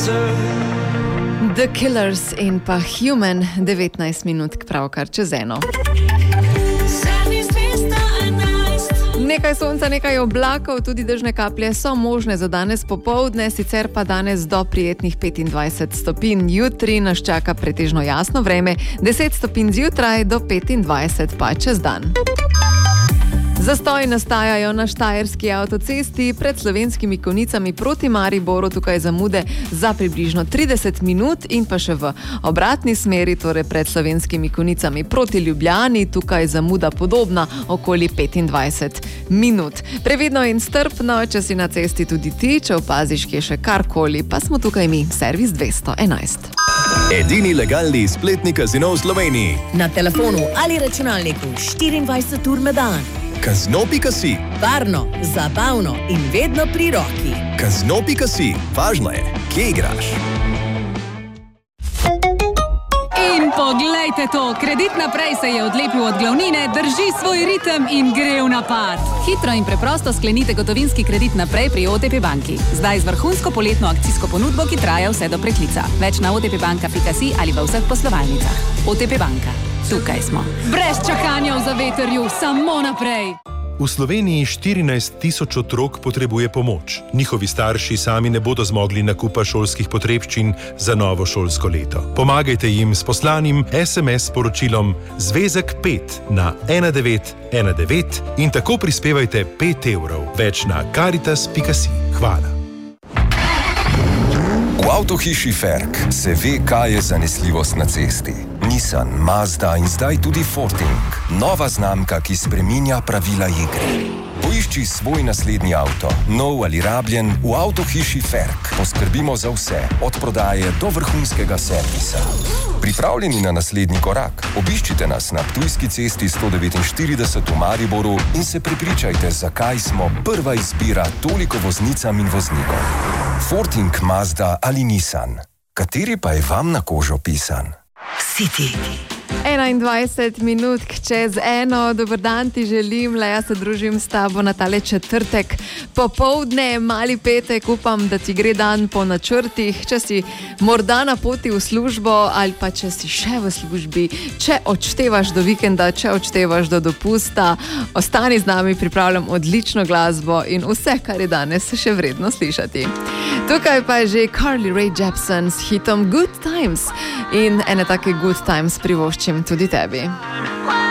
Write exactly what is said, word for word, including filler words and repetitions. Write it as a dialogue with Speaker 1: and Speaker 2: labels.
Speaker 1: The Killers in pa Human, devetnajst minut pravkar čez eno. Nekaj sonca, nekaj oblakov, tudi dežne kaplje so možne za danes popoldne, sicer pa danes do prijetnih petindvajset stopinj. Jutri nas čaka pretežno jasno vreme, deset stopinj zjutraj do petindvajset pa čez dan. Zastoji nastajajo na štajerski avtocesti pred Slovenskimi Konjicami proti Mariboru, tukaj zamude za približno trideset minut in pa še v obratni smeri, torej pred Slovenskimi Konjicami proti Ljubljani, tukaj zamuda podobna, okoli petindvajset minut. Previdno in strpno, če si na cesti tudi ti, če opaziš, kje še karkoli, pa smo tukaj mi, servis dvesto enajst.
Speaker 2: Edini legalni spletni kazino v Sloveniji.
Speaker 3: Na telefonu ali računalniku štiriindvajset ur na dan.
Speaker 2: Kazino pika si.
Speaker 3: Varno, zabavno in vedno pri roki.
Speaker 2: Kazino pika si. Važno je, kje igraš.
Speaker 4: In poglejte to, Kredit naprej se je odlepil od glavnine, drži svoj ritem in gre v napad. Hitro in preprosto sklenite gotovinski kredit naprej pri O T P banki. Zdaj z vrhunsko poletno akcijsko ponudbo, ki traja vse do preklica. Več na otpbanka pika si ali v vseh poslovalnicah. O T P banka. Tukaj smo. Brez čakanja v zavetrju, samo naprej.
Speaker 5: V Sloveniji štirinajst tisoč otrok potrebuje pomoč. Njihovi starši sami ne bodo zmogli nakupa šolskih potrebščin za novo šolsko leto. Pomagajte jim s poslanim es em es sporočilom Zvezek pet na ena devet ena devet in tako prispevajte pet evrov. Več na karitas pika si. Hvala.
Speaker 6: V avtohiši Ferk se ve, kaj je zanesljivost na cesti. Nissan, Mazda in zdaj tudi Forting. Nova znamka, ki spreminja pravila igre. Poišči svoj naslednji avto, nov ali rabljen, v avtohiši Ferk. Poskrbimo za vse, od prodaje do vrhunskega servisa. Pripravljeni na naslednji korak? Obiščite nas na Ptujski cesti sto devetinštirideset v Mariboru in se prepričajte, zakaj smo prva izbira toliko voznicam in voznikom. Forting, Mazda ali Nissan. Kateri pa je vam na kožo pisan?
Speaker 3: City.
Speaker 1: enaindvajset minut čez eno, dober dan ti želim, le jaz se družim s tabo na tale četrtek popoldne, mali petek, upam, da ti gre dan po načrtih, če si morda na poti v službo ali pa če si še v službi, če odštevaš do vikenda, če odštevaš do dopusta, ostani z nami, pripravljam odlično glasbo in vse, kar je danes še vredno slišati. Tukaj pa je že Carly Rae Jepsen s hitom Good Times in ene take Good Times privoščim tudi tebi.